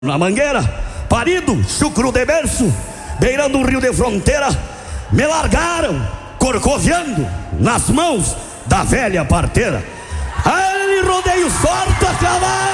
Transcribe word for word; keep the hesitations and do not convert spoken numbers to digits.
Na mangueira, parido, chucro de berço, beirando o rio de fronteira, me largaram, corcoviando, nas mãos da velha parteira. Aí rodeio, sorta, cavalo.